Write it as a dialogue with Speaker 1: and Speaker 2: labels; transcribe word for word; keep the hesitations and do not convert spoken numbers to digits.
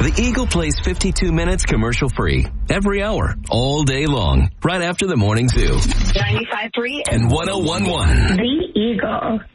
Speaker 1: The Eagle plays fifty-two minutes commercial free every hour, all day long, right after the morning zoo.
Speaker 2: ninety-five point three
Speaker 1: and one oh one point one.
Speaker 2: The Eagle.